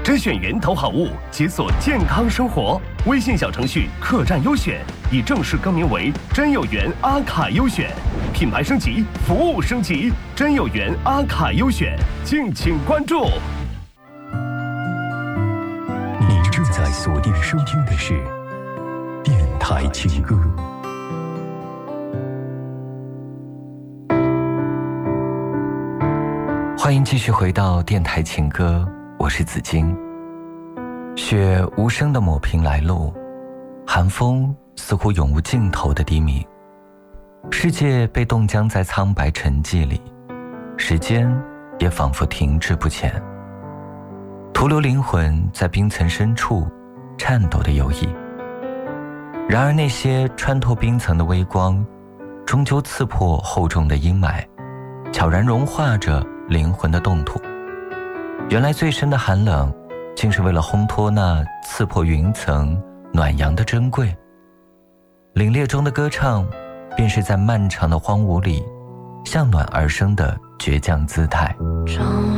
甄选源头好物，解锁健康生活。微信小程序客栈优选已正式更名为真有缘阿卡优选，品牌升级，服务升级，真有缘阿卡优选，敬请关注。 你正在锁定收听的是电台情歌。 欢迎继续回到电台情歌，我是紫金。雪无声地抹平来路，寒风似乎永无尽头的低鸣，世界被冻僵在苍白沉寂里，时间也仿佛停滞不前，徒留灵魂在冰层深处颤抖的游弋。然而那些穿透冰层的微光，终究刺破厚重的阴霾，悄然融化着灵魂的冻土。原来最深的寒冷，竟是为了烘托那刺破云层暖阳的珍贵。凛冽中的歌唱，便是在漫长的荒芜里向暖而生的倔强姿态。